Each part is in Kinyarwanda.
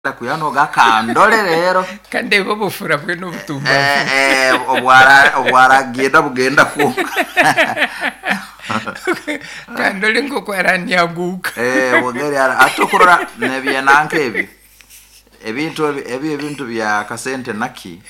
kuyano gakandole rero kande bobufura bwe n'obutumba obwara genda bugenda ku kandole ngoko aranyaguka wogeri atokurora nebye nankebi ebintu bya kasente naki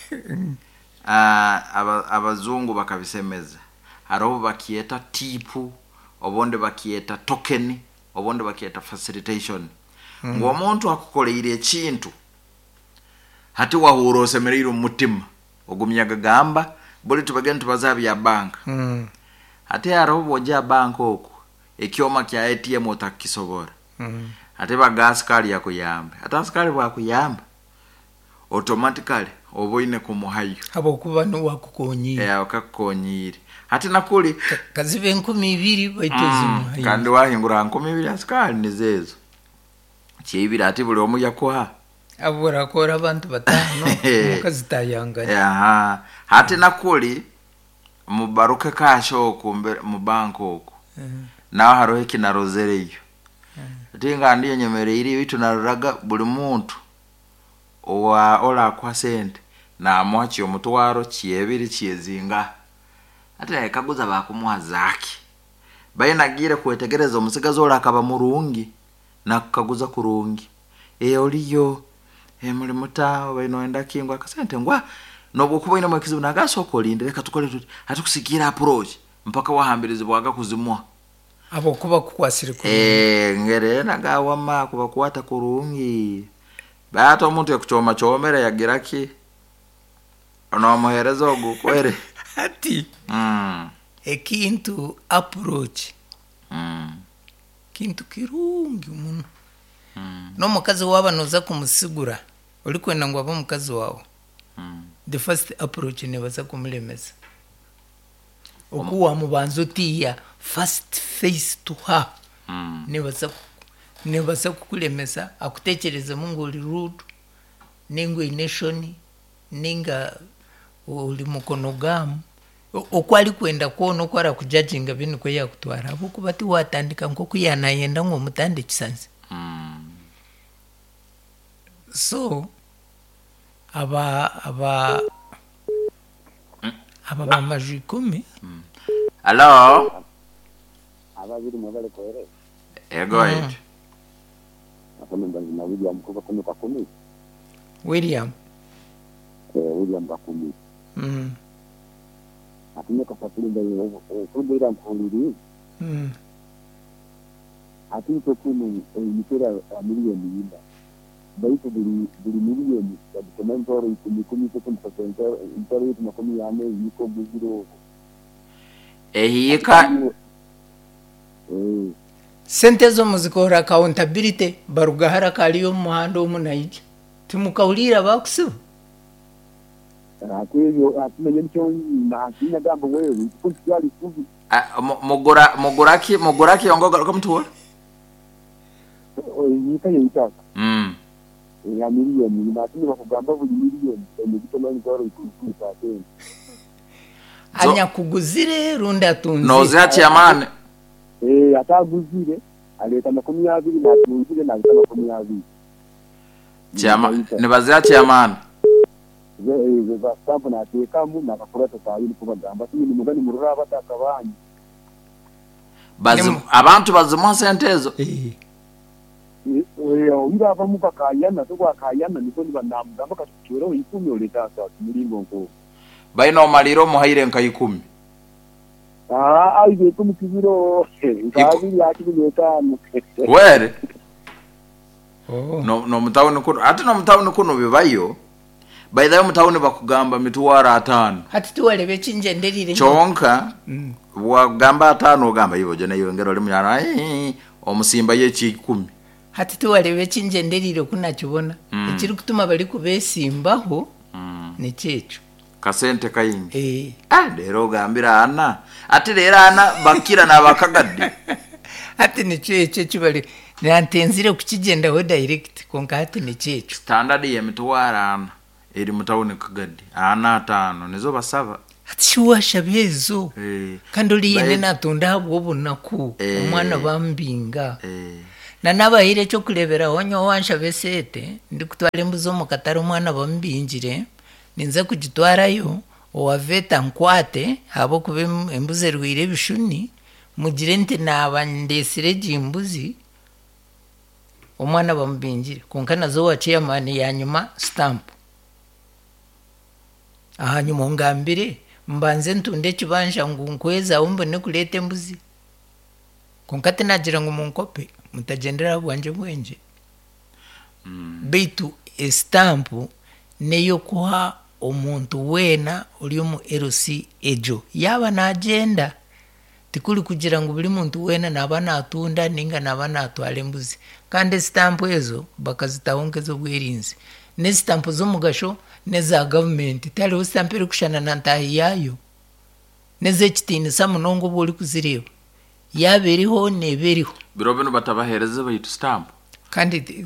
abazungu bakabisemeza harobo bakieta tipu obonde bakieta token obonde bakieta facilitation ngo muntu akukoleire ekintu hati wahuro semerire umutima ogumyaga gamba boli tubagenda tubazabi ya bank hati harobo ja bank oko ekyoma kya ATM otakisobora hati bagas kali yakuyamba hata askari bakuyamba automatically oboine kumuhayo abo kuba no wakukonyira wakakonyira hati nakuli kazibe 12 baitozimu kandi wahingura 12 askari nizezo chibira ati buli omu yakwa abura kora abantu batano mukazitayanganya hati nakuli mubaruke kasho kumbe mu banko oko naho haro ekinarozereyo tinga ndiyo nyemerere bitu naruraga buli muntu owa ola kwa sente na mwachi omutwaro kiebiri kiezinga ate ekaguza bakumuha zaki bayinagire kwetegereza omusigazo ola akaba murungi nakaguza kurungi oliyo muri muta bayinoenda kingwa kasente ngwa nobwo kuboina mwekizibu nagasoko lindire katukole tuti hatukusigira approach mpaka wahambirize bwaga kuzimwa abo kuba kukwasire ku ngere nagawa ma kuba kuata kurungi bato omuntu yakuchoma chomere yagiraki ono muherezo gukwere ati ekintu approach kintu kirungi muno no mukazi waba noza kumusigura ulikwenda ngo aba mukazi wawe the first approach ne baza kumulemeza okuwa mubanzo tiya first face to her ne baza kukulemeza akutekereza mungu uli rude ningo ination ninga uli mukonogamu okwali kwenda kuona kwara kujudginga binu kwe yakutwara abuko bati watandika ngo kuyana yenda ngo mutande kisanze so aba bamajwi 10 hello ababiri mwabale kwere go ahead akomenda na William kuba kumi kwa kumi William kwa kumi atinye kapatili ndio kubira mkuliri atinye kumi nipera milioni yinda baito buri milioni ya documentary kumi kwa internet na kumi yane yiko bugiro ehika sente zo muzikora accountability barugahara kaliyo muhando umunaije timukaulira bakusiba akeyo atumenye cyo na akinya gambo wewe kusyali kubi mogoraki ongoga ko mtuwa yikaye yitaka ya milioni na tini bakugamba buli milioni n'ibitoma ngoro ikufata anya kuguzire runda atunzi noze ati amane ataguzire aleta 20 na tunzire na 20 chama ne bazati amane ze basabu na tekamu na bakurata tayini kubagamba tini mugani murura batakabanye abantu bazimwa sentezo ira bamuka kayana tukwa kayana niko ni banamugamba katukiro 10 oleta asa mulimbo ngo baino maliro muhaire nka 10 aibe kumukiziro ngabi yakibetanu were no mutawuni kuno ati no mutawuni kuno bibayo by the way mutawuni bakugamba mitwara 5 hati tuwalebe chinje nderire chonka wagamba 5 ogamba yibo jona yongero limyana omusimba yechi 10 hati tuwalebe chinje nderire kunakibona ekiri kutuma bali kubesimbaho ne checho kasente kayingi lero gambira ana ati lero ana bakira na bakagadde ati ne checho kibali nantenzire kukigenda ho direct konka hati ne checho standard ye mitwara ana eri mutawuni kagadde ana 5 nizo basaba ati shuwa shabezo kandoli yene natunda abo bonaku omwana bambinga na nabahire cyo kureberaho nyo wansha besete ndi kutwara embuzi mu katari umwana bambinjire ninze kugitwarayo owaveta nkwate abo kube embuzi rwire bishuni mugire nti nabandesire jimbuzi umwana bambinjire konka nazo wa chairman ya nyuma stamp ahanyuma ngambire mbanze ntunde kibanja ngunkweza umbone kulete embuzi konka tinagira ngo munkope mutagendera bwanje bwenje beitu estampu neyo kuha omuntu wena uri mu LC ejo yaba na agenda tikuli kugira ngo buri muntu wena naba natunda ninga naba natwala embuzi kandi stampu ezo bakazitahonkezo bwerinzi ne stampu zo mugasho neza government tali stampu iri kushana na ntahi yayo neze kitinisa munongo buri kuzireba yaberiho neberiho biro bino batabahereze bayitu stamp kandi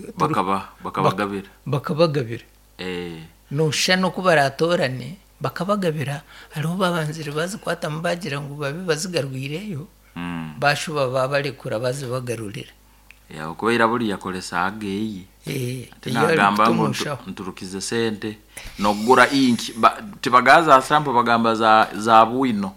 bakabagabira no shano kubaratorane bakabagabira ariho babanzire bazi kwata mubagira ngo babe bazigarwireyo bashuba babarekura bazi bagarurira ya ukubera buri yakolesa ageyi tinagamba ngo nturukize sente no gura inki tibagaza stamp bagamba za buino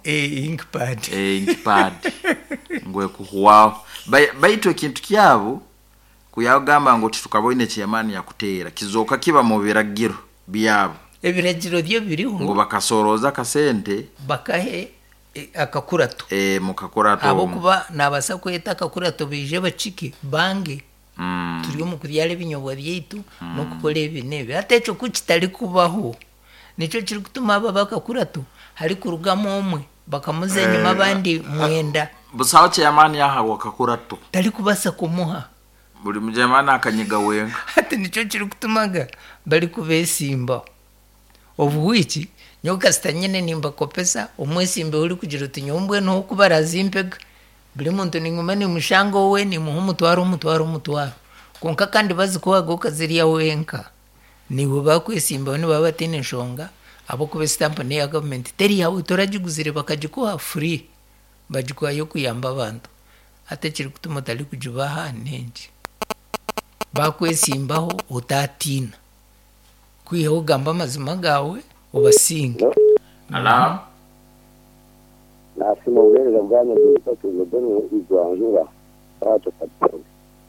inkpad ngwe kuhuwa baito kintu kyabo kuyagamba ngo tukaboine cyemani yakutera kizoka kiba mu biragiro byabo ebiragiro byo biriho ngo bakasoroza kasente bakahe akakurato mukakurato abo kuba nabasa kweta akakurato bije baciki bange turiyo mu kuryale binyobwa byitu no gukora ibinebe atecho kukitari kubaho nico kiri gutuma aba bakakurato hari kurugamo umwe bakamuze nyuma abandi mwenda busaho cyamani yahawe akakurato tari kubasa kumuha buri mujemana akanyiga wenga ati nico kiri gutumaga bari kubesimba obuwiki nyoka stanyene nimba kopesa umwesimbe uri kugira uti nyombwe no kubarazimpega buri muntu ningumane mushango we ni muhumutwaro konka kandi bazi ko wagoka ziriya wenka nibo bakwesimba ne baba tene shonga abo kube stamp ne ya government teri yawe torajiguzire bakajikuha free bajikuha yo kuyamba abantu atekiri kutuma tali kujubaha nenje bakwesimbaho utatina kwiho gamba mazima gawe ubasinga ala nasimo ubereza bwanyu bw'ifatuzo bwo izwanjura ato patro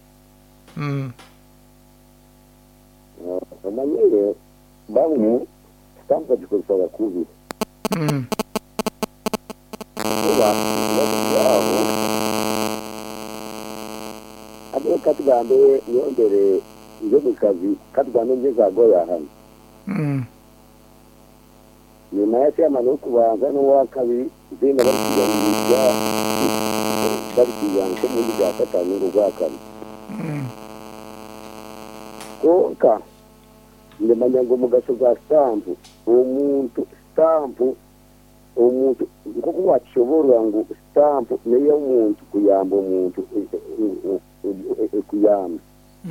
amanyere bamwe stampa dikosa kubi abo katugambe yondere iyo mukazi katugambe ngeza goya hano nyuma ya cyama no kubanza no wakabiri zina bakijya barikijyana ko muri bya gatanu rwakane konka ndemanya ngo mugaso za stampu umuntu ko kwachobora ngo stampu neyo umuntu kuyamba umuntu kuyamba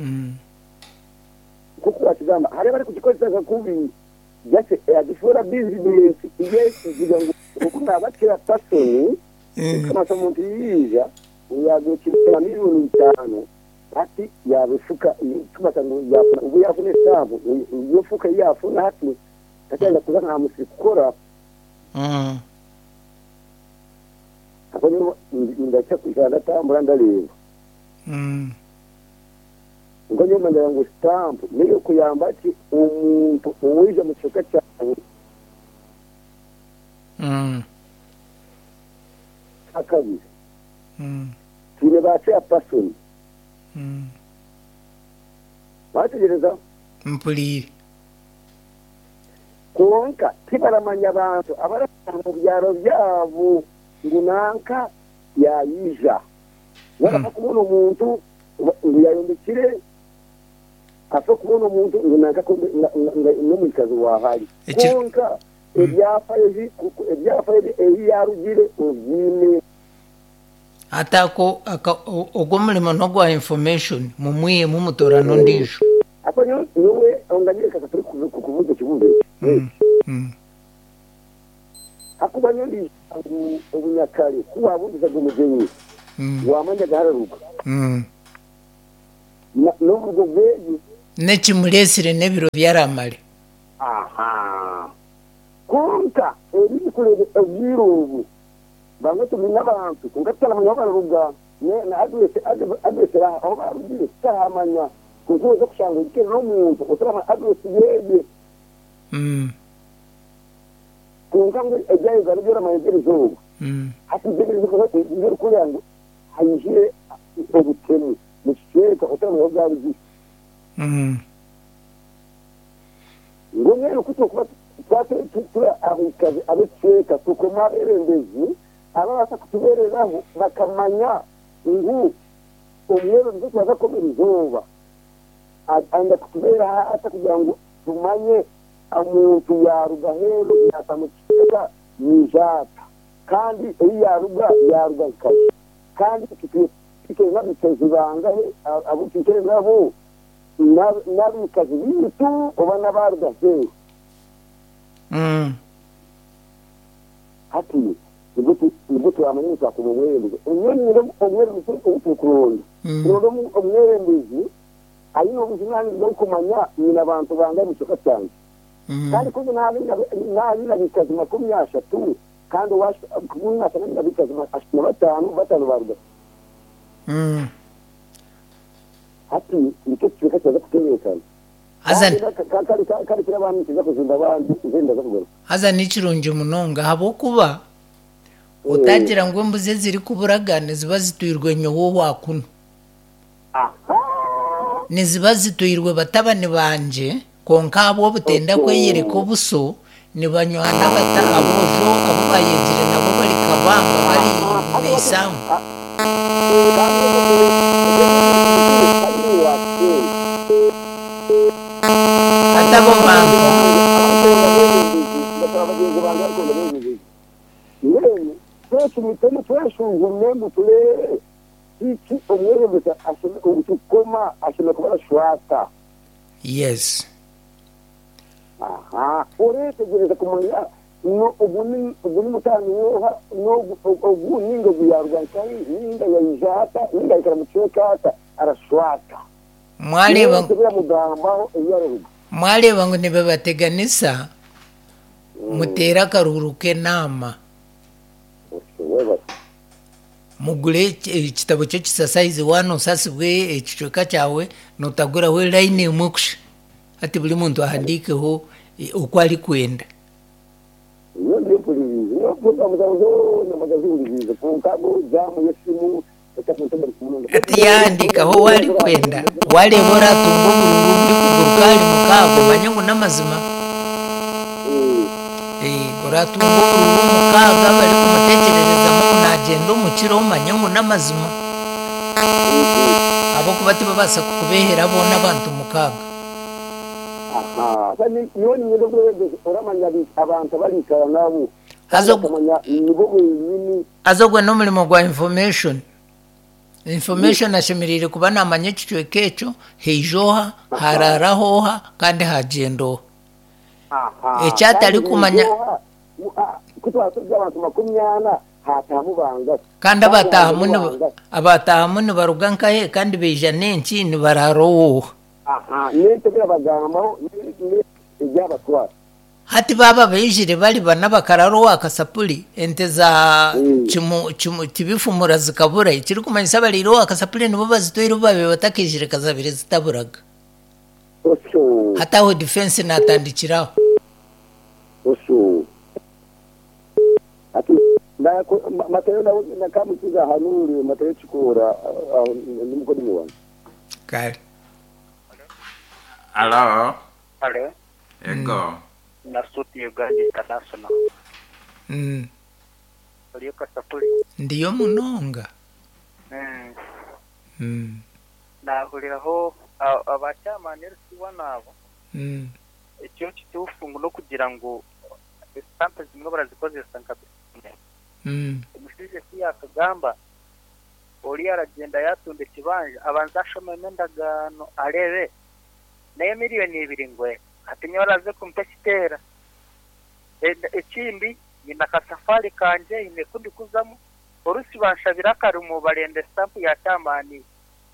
ko kwachigamba hari bari kugikoresha kubi yase agifora business yes gigango ukuna bakira tasoni kama somuntu yija uyagukira miliyoni 5 ati yabifuka tubatango yapuna ubu yafune stampu yofuka yafuna hati atenda kuzana musikora hapo ndacha kujana tambura ndaleba ngo mandira ngo stamp niyo kuyamba ati umuntu uwije mu cyuka cyane akabi kile bache apasoni bategereza mpulire konka kibaramanya abantu abara mu byaro byabo ngunanka yayija waba kubona umuntu yayombekire aso kubona umuntu ngunanka ko no mu kazi wahari konka ebyafa yarugire ubyime atako ogomulimo no gwa information mumwiye mumutorano ndisho apo niwe onganyire kaka turi kuvuga kibuze akuba nyindi ubunyakari kuba bundiza gumugenyi wamanya gararuka n'ubwo bwegi nekimuresire n'ebiro byaramale aha konka eri kurebe ebirubu bamwe tumina abantu kungatala mu yabaruga na adresse aho barugire tahamanya kuzoza kushanga ikere no muntu utama adresse yeye kunga ngo ejaye garugera mayegerezo hati bigeze ko ngero ko yango hayije ubuteni musheka utama yabarugi ngo ngero kutokuba tuba abikazi abeceka tukoma erembezi abasa kutubereraho bakamanya ngo umwero nzo twaza komerizoba anda kutubera hata kugira ngo tumanye amuntu yaruga hero yatamukika nijata kandi yaruga kaje kandi kiteza bitezibanga abo kiteza nabo nabikazi bitu obana baruga hero hati ibutu amanyuka ku mwembe umwembe utukuronda umwembe ayino buzimani bwo kumanya nyina abantu banga bishoka cyane kandi ko nta bikazi makumyasha tu kandi washa kumwasha nda bikazi batanu baruga hati nicyo cyeka cyaza kuterekana haza n'ikirungi munonga habo kuba utagira ngo mbuze ziri kuburagane ziba zituyirwe nyowo wakuno niziba zituyirwe batabane banje konka abo butenda kweyereka obuso nibanywana bata abojo abo bayegire nabo bari kabanga bari neisamu atabo bantu twashungumwe turere iki umwere ashobora kutukoma ashobora kuba shwata yes uretegereza kumenya no ubuni mutani no ningo buyarwa kandi ninga yajata ninga ikaramucheka arashwata mwareba ngo nibe bateganisa mutera karuruke nama mugure ikitabo cyo kisasaize wano sasibwe ekicweka cyawe notagura we line mukusha ati buli muntu ahandikeho uko ari kwenda ati yandikaho wari kwenda warebora tungo muri kugurukari mukago manyango n'amazima uratungo mukaga bari kumutekerereza mu nagendo mukiro manyango n'amazima abo kubati babasa kubehera bo n'abantu mukaga kandi yoni nyindo uramanya abantu barikara nabo azogwe n'umurimo gwa information ashemirire kuba namanye kicwe kecho heijoha hararahoha kandi hagendoha ecyatari kumanya kutwasubya abantu makumyana hatamubanga kandi abatahamuni baruga nkahe kandi beja nenki ni bararoha nete byabagamaho iby'abatwara hati baba bejire bali bana bakararo akasapuli ente za chimu tibifumura zikabura ikiri kumanyisa bali ro akasapuli nibo bazitoiro babe batakijire kazabire zitaburaga hata ho defense natandikiraho ati ndako matero na kamukiza hanuri matero chikora nimukodi mwana kale Hello. Ego. Na suti Uganda International. Aliyo kasapuli. Ndiyo munonga. Na huliraho abachamani wanabo. Icyo kitufungu no kugira ngo stamp zimwe barazikozesa nkabisa. Umushije siya kagamba oli aragenda yatunde kibanje abanza ashomene ndagano arebe naye miliyoni 2 ngwe atinyora kumpesitera ekindi nyina kasafari kanje ine kundi kuzamo orusi banshabira kari mu barende stamp ya tamani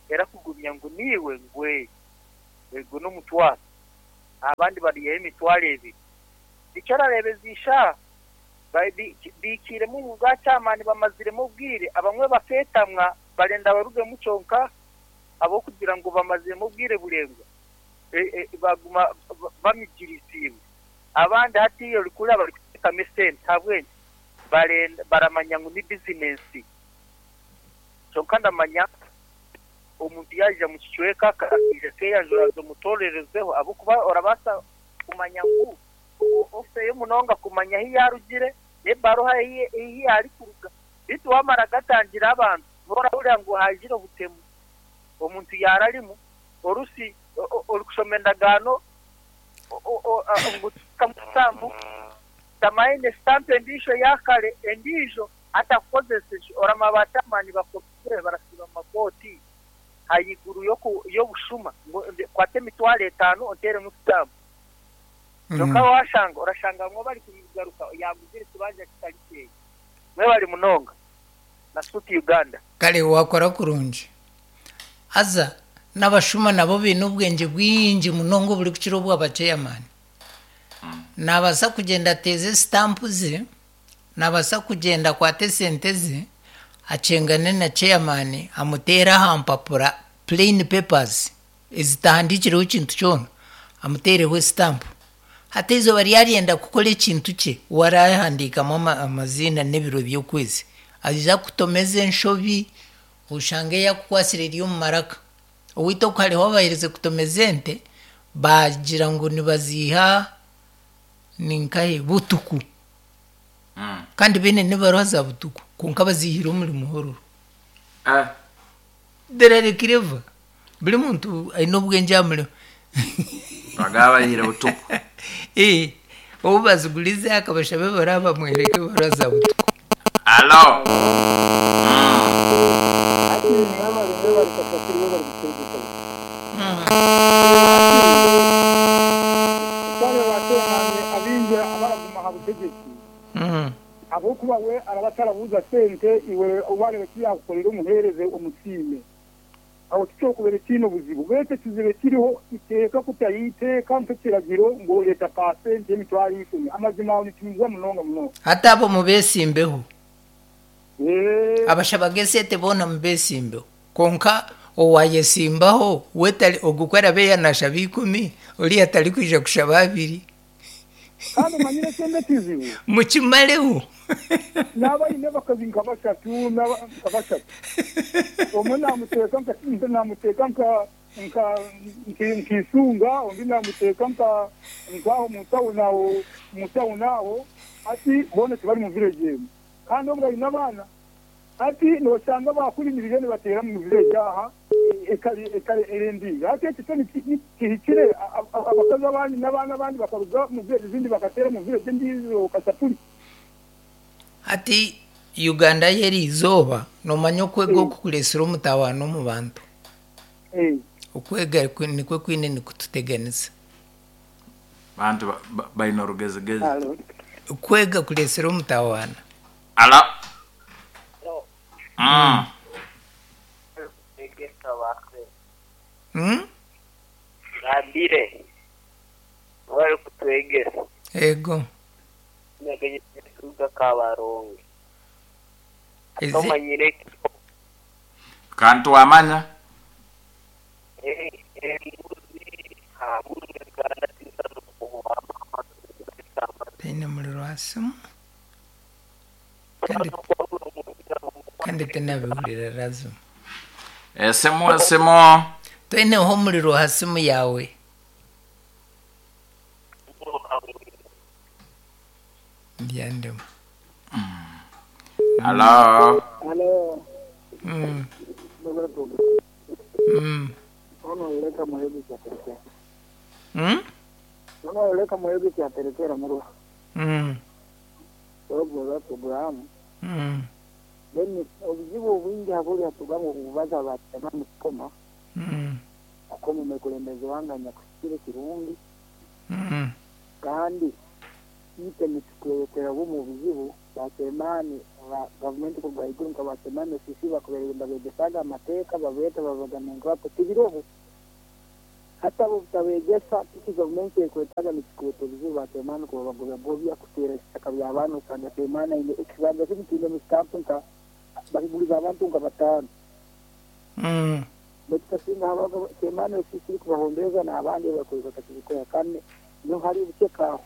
era kugumya ngo niwe ngwe ego no mutwara abandi bariye imitware ibiri icara rebezisha bikire mu bwacamani bamazire mu bwire abamwe bafetamwa barenda baruge muconka abo kugira ngo bamaze mu bwire burenga baguma bamikirisiwe abandi hati iyo rikura bari kwita mesent habwe baramanya ngo ni business cyokanda manya umuntu yaje mu kichweka kakije keya zo mutorerezeho abo kuba orabasa kumanya ngo ose y'umunonga kumanya hiyarugire ne baroha iyi ari kuruga bitu wamara gatangira abantu bora uri ngo hajiro butemu umuntu yararimo orusi orukushomendagano ngo kamusambu tamaine stamp endisho yakale endisho atakozeshe oramabata mani bakopere barasiba makoti hayiguru yo bushuma kwate mitwale 5 otere mu stamp Joka washanga urashanga ngo bari kugaruka yaguzire tubanje kitarike mwe bari munonga na suti Uganda kale wakora kurunji aza nabashuma nabo bintu ubwenge bwinji munongo buri kuciro bw'abachairman nabasa kugenda teze stamp ze nabasa kugenda kwa tesente ze acengane na chairman amutera hampapura plain papers izitandikire ikintu cyona amutereho stamp hatizo bari yarienda gukora ikintu cye warahandikamo amazina n'ibiro by'ukwezi aziza kutomeze nshobi ushange yakwasirira yo maraka uwito kale wabayirize kutomezente bagira ngo nibaziha ninkaye butuku kandi bene nibaroza butuku kunka bazihira muri muhoro derere kireva buri muntu ayino bwenge amure bagaba hira butuku ubazigulize akabashabe baraba mwereke baraza butuku alo abo kuba we arabatarabuza sente iwe ubarebe kiyakorera umuhereze umusime aho cyo kubera kino buzibu bete tuzibe kiriho iteka kutayiteka mpekiragiro ngo leta pase nje mitwari ifuni amazima ni tumizwa munonga hata abo mubesimbeho abashabagesete bona mubesimbeho konka owayesimbaho wetali ogukwera beya nashabi 10 uri atali kwija kushababiri kandi manyire sende tizibu muchimaleho naba ine bakazinga bashatu omuna amuteka nkasinze namuteka nkisunga ondi namuteka nkaho mutawunawo ati bone tibari mu village kandi obwa inabana ati no cyangwa bakuri miliyoni batera mu village aha ekari erendi ati kitoni kihikire abakaza abandi n'abana bandi bakaruga mu village zindi bakatera mu village ndizo kasapuri ati Uganda yeri izoba no manyo kwego kukulesera umutawano mu bantu ukwega nikwe kwine nikututeganiza bantu bayinorugezegeze ukwega kulesera umutawano ala Nabire wari kutwegesa ego nagaye tuga kabaronge atomanyire kantu wamanya tene muliro asimu kandi tenabihurira razo esemo tene ho muliro hasimu yawe ndiandemo hello ono leka muhebu cha terekera muru obo programu then obuzibu bwingi habuli atugamu ubaza batema mukoma akomu mekulembeze wanganya kusikire kirungi kandi ite mitukwetera bo mu buzibu basemani gavumenti kugaiguru nka basemani sisi bakuberimba begesaga amateka babeta babaganenga bapo tibiroho hata butabegesa tiki gavumenti ekwetaga nikikuto bizu basemani ko bagoba bobya kutera saka byabana usanga semana ile ekizanga kimtinde mistampu nka bakibuliza abantu nka batano batasinga habaga semana sisi kubahondeza na abandi bakoze katikiko kane no hari ubukeka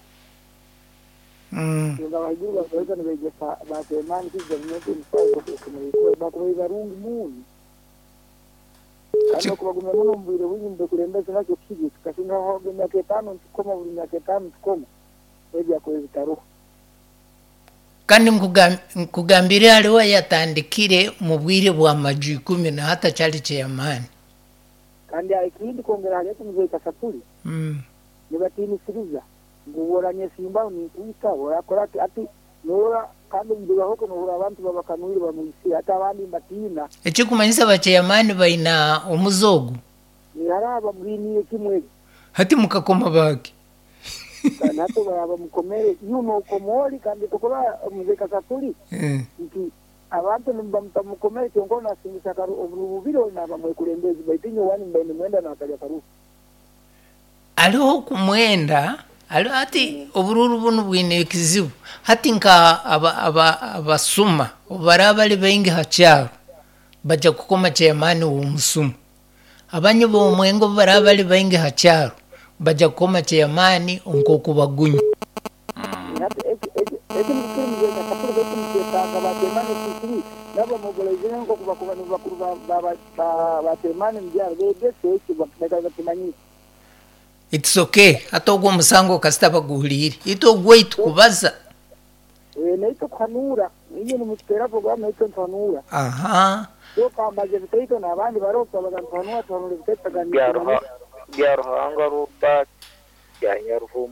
nga bagiye bakoze n'ibegesa basemani kije gavumenti n'isako kumuriko bakoze rungi muni kandi kubagumya muno mbire w'imbe kurembeza nacyo kigi kashinga ho myaka 5 tukoma buri myaka 5 tukoma ebi yakoze bitaro kandi mkugambire aliwa yatandikire mu bwire bwa maju 10 na hata chali chairman kandi ikindi kongera hagati muzeka sapuli nibatini siriza nguboranye simba ni twita orakora ati nora kandi ndibaho ko nora abantu babakanurira bamuyisi ata abandi batina ekikumanyisa ba chairman baina omuzogu ni haraba bwini kimwe hati mukakoma baki kana to baba mukomere yuno komori kandi tokoba muzeka sapuli nti abantu mukomere cyongona singisa karu obubiro na bamwe kurembezi baitinyo wani mbene mwenda na akaja karu aliho kumwenda alo ati obururu bunu bwine kizibu hati nka abasuma obarabali baingi hacyaro baje kukoma chairman w'umusuma abanye bo mwengo barabali baingi hacyaro baje kukoma chairman onko kubagunyu eti mukimwe na kapuru beti mutaka batemane sisi nabo mobilize ngo kubakuba bakuru batemane mbyaro bese bakeka kimanyi. It's okay. Hata ugo musango kasitaba guhuliri. Ito gweit kubaza. Neito kwanura. Niye nimutera program neito kwanura. Aha. Yo kamaje biteito na abandi baroka bagantwanura twanura biteta gani. Byaro hanga rupa ya nyarhum.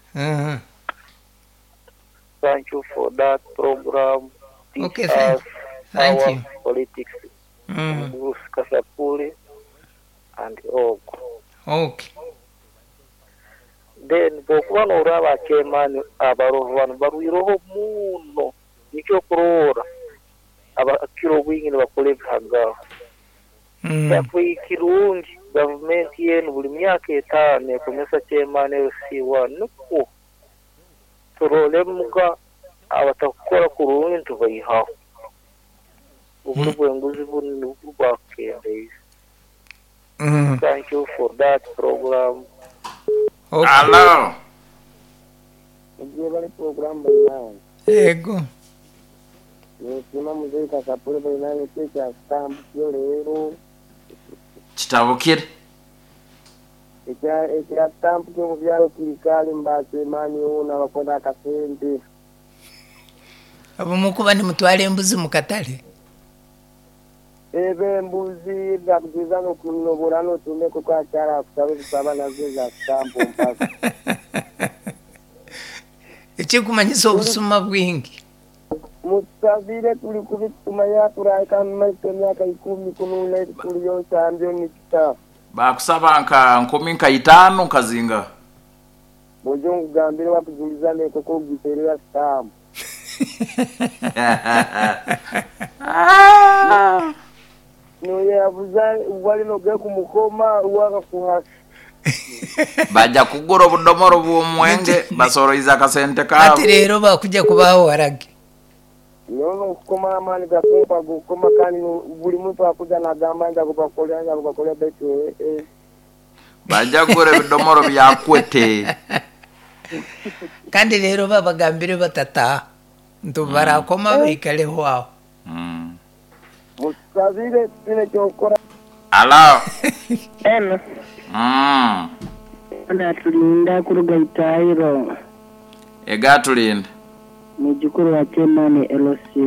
Thank you for that program. Okay, thank you. Politics. Bruce Kasapuli and all. Okay. Then bokuba uraba chairman abarovan baruiroho muno nikyo kurora abakiro bwingine bakole hanga yakuyikirungi government yenu buli myaka 5 komesa chairman LC1 nuko turole muga abatakora kurungi tubayihaho ubulu bwenguzi bunu bwakende. Thank you for that program. Okay. Hello. Ngiye program bayina. Ego. Sima muzika sapule bayina n'ekya stamp yo lero. Kitabukire. Ekya stamp yo byalo kirikali mbase mani ona bakoda akasente. Abo mukuba ni mutwale embuzi mukatale. Ebe mbuzi bakuzanga kunoborano tumeko kwa chara kusabe kusaba nazo za stampo mpaka. Ekikumanyisa obusuma bwingi. Mutabire tuli kubitumanya turayika mmese myaka 10 kunule kuliyo sambyo nikita. Bakusaba nka 15 nkazinga. Bojongu gambire bakujulizane koko giterera stampo. Noye abuza wali noge kumukoma uwaka kuhasa. Baja kugura obudomoro bw'omwenge basoroiza akasente kabo. Ati rero bakujja kubaho warage. Yono kukoma amani gakumpa gukoma kandi buli muntu akuja na gamba nja kubakolya betu Baja kugura ebidomoro byakwete. Kandi rero babagambire batata nto barakoma beikaleho aho. Musabire tine cyokora. Hello. Eno. Tulinda kuruga itairo. Ega tulinda. Mujukuru wa chairman LC.